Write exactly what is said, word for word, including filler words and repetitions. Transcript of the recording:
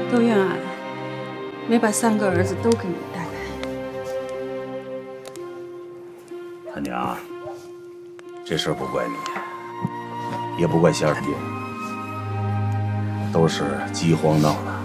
都怨俺没把三个儿子都给你带来。 他娘，这事儿不怪你，也不怪仙儿爹，都是饥荒闹的。